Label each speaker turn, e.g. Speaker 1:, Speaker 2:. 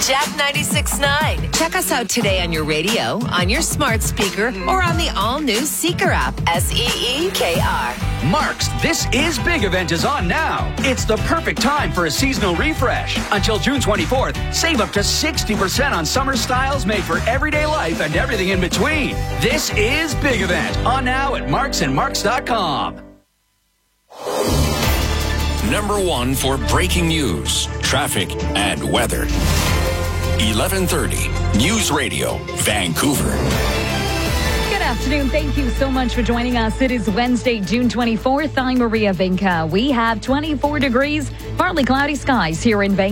Speaker 1: Jack 96.9. Check us out today on your radio, on your smart speaker, or on the all-new Seeker app. SEEKR.
Speaker 2: Mark's This Is Big event is on now. It's the perfect time for a seasonal refresh. Until June 24th, save up to 60% on summer styles made for everyday life and everything in between. This Is Big event on now at marksandmarks.com.
Speaker 3: Number one for breaking news, traffic, and weather. 1130 News Radio, Vancouver.
Speaker 4: Good afternoon. Thank you so much for joining us. It is Wednesday, June 24th. I'm Maria Vinca. We have 24 degrees, partly cloudy skies here in Vancouver.